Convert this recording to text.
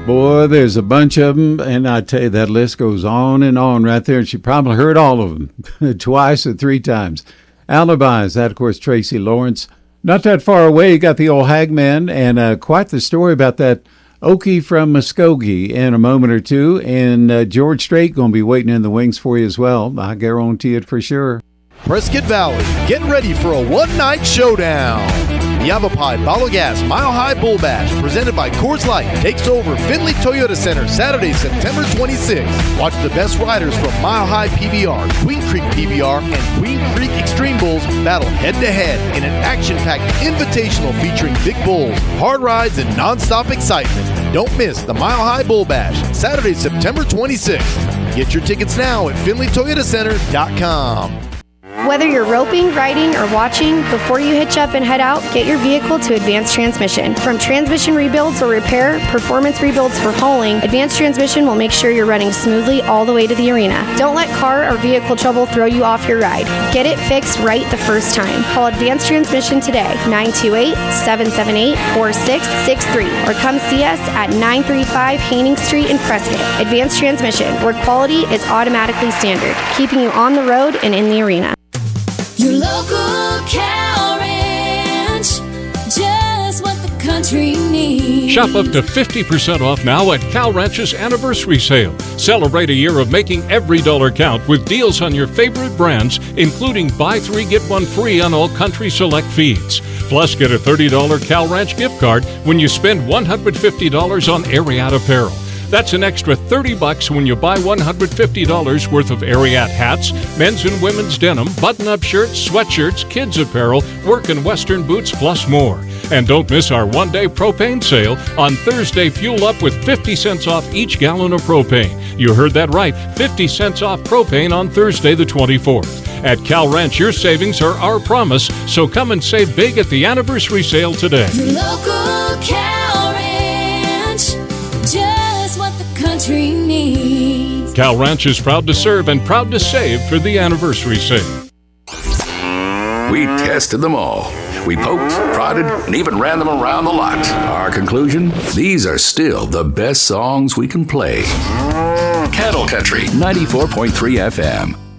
Boy, there's a bunch of them, and I tell you, that list goes on and on right there, and she probably heard all of them twice or three times. Alibis, that, of course, Tracy Lawrence. Not that far away, you got the old Hagman, and quite the story about that Okie from Muskogee in a moment or two, and George Strait going to be waiting in the wings for you as well. I guarantee it for sure. Prescott Valley, get ready for a one-night showdown. The Yavapai Balogas Mile High Bull Bash, presented by Coors Light, takes over Findlay Toyota Center Saturday, September 26th. Watch the best riders from Mile High PBR, Queen Creek PBR, and Queen Creek Extreme Bulls battle head-to-head in an action-packed invitational featuring big bulls, hard rides, and non-stop excitement. Don't miss the Mile High Bull Bash, Saturday, September 26th. Get your tickets now at FindlayToyotaCenter.com. Whether you're roping, riding, or watching, before you hitch up and head out, get your vehicle to Advanced Transmission. From transmission rebuilds or repair, performance rebuilds for hauling, Advanced Transmission will make sure you're running smoothly all the way to the arena. Don't let car or vehicle trouble throw you off your ride. Get it fixed right the first time. Call Advanced Transmission today, 928-778-4663, or come see us at 935 Haining Street in Prescott. Advanced Transmission, where quality is automatically standard, keeping you on the road and in the arena. Your local Cal Ranch, just what the country needs. Shop up to 50% off now at Cal Ranch's anniversary sale. Celebrate a year of making every dollar count with deals on your favorite brands, including buy 3 get 1 free on all Country Select feeds. Plus, get a $30 Cal Ranch gift card when you spend $150 on Ariat apparel. That's an extra $30 when you buy $150 worth of Ariat hats, men's and women's denim, button-up shirts, sweatshirts, kids apparel, work and western boots, plus more. And don't miss our one-day propane sale. On Thursday, fuel up with 50 cents off each gallon of propane. You heard that right, 50 cents off propane on Thursday the 24th. At Cal Ranch, your savings are our promise, so come and save big at the anniversary sale today. Your local Cal Ranch, just what the country needs. Cal Ranch is proud to serve and proud to save for the anniversary sale. We tested them all. We poked, prodded, and even ran them around the lot. Our conclusion? These are still the best songs we can play. Cattle Country 94.3 FM.